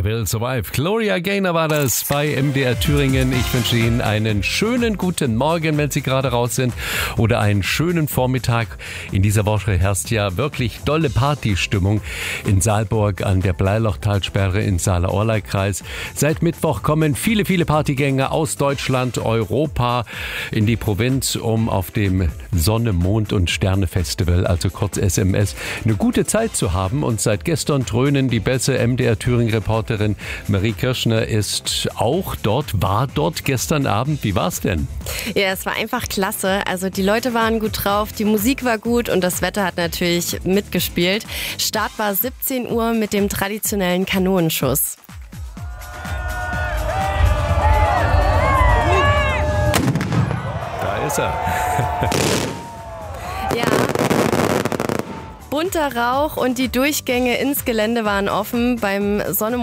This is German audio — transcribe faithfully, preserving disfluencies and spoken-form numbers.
Will Survive. Gloria Gaynor war das bei M D R Thüringen. Ich wünsche Ihnen einen schönen guten Morgen, wenn Sie gerade raus sind, oder einen schönen Vormittag. In dieser Woche herrscht ja wirklich dolle Partystimmung in Saalburg an der Bleilochtalsperre in Saale-Orla-Kreis. Seit Mittwoch kommen viele, viele Partygänger aus Deutschland, Europa in die Provinz, um auf dem Sonne, Mond und Sterne Festival, also kurz S M S, eine gute Zeit zu haben. Und seit gestern dröhnen die Bässe. M D R Thüringen Reporterin Marie Kirschner ist auch dort, war dort gestern Abend. Wie war's denn? Ja, es war einfach klasse. Also die Leute waren gut drauf, die Musik war gut und das Wetter hat natürlich mitgespielt. Start war siebzehn Uhr mit dem traditionellen Kanonenschuss. Da ist er. Ja. Bunter Rauch und die Durchgänge ins Gelände waren offen. Beim Sonne